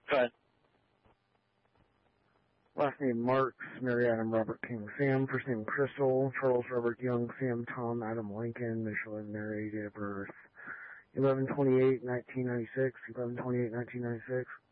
Good. Last name Marks, Mary Adam Robert King Sam. First name Crystal, Charles Robert Young Sam Tom Adam Lincoln. Initial and Mary. Date of birth 11/28/1996. 11/28/1996.